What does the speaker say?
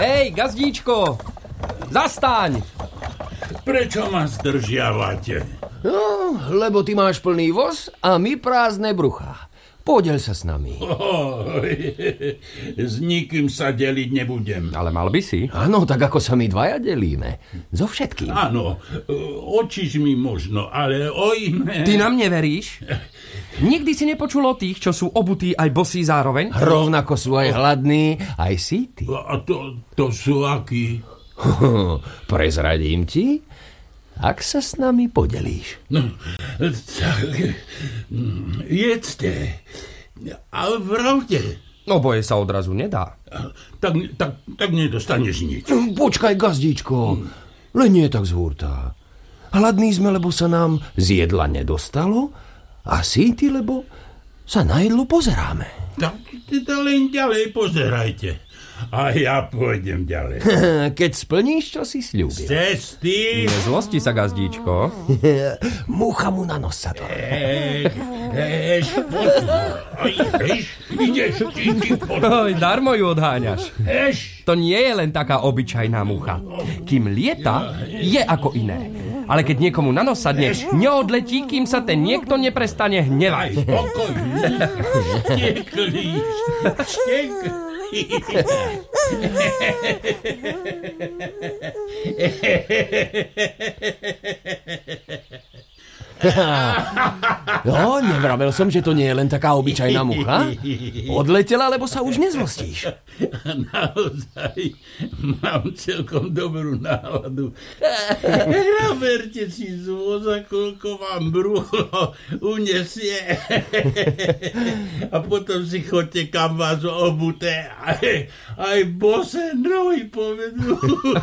Hej, gazdíčko, zastaň! Prečo ma zdržiavate? No, lebo ty máš plný voz a my prázdne bruchá. Podeľ sa s nami. S nikým sa deliť nebudem. Ale mal by si. Áno, tak ako sa my dvaja delíme. So všetkým. Áno, očižmi možno, ale o iné... Ty nám neveríš? Nikdy si nepočul o tých, čo sú obutí aj bosí zároveň? Rovnako sú aj hladní, aj síti. A to sú akí? Prezradím ti, ak sa s nami podelíš. No, tak, jedzte. A vravte. No boje sa odrazu nedá. Tak nedostaneš nič. Počkaj, gazdíčko, len nie tak zhúrta. Hladní sme, lebo sa nám z jedla nedostalo a síti, lebo sa na jedlo pozeráme. Tak to len ďalej pozerajte. A ja pôjdem ďalej. Keď splníš, čo si sľúbil. Z cesty. Nezlosti sa, gazdíčko. Mucha mu na nos sa to. Ideš. Oj, darmo ju odháňaš. Eš. To nie je len taká obyčajná mucha. Kým lieta, je ako iné. Ale keď niekomu na nos sadne, neodletí, kým sa ten niekto neprestane hnevať. Spokojný. Šteklíš. No, nevravel som, že to nie je len taká obyčajná mucha. Odletela, lebo sa už nezlostíš. Naozaj mám celkom dobrú náladu. Naberte si z voza, koľko vám brucho unesie. A potom si chodte, kam vás obuté. Aj bose nohy povedú.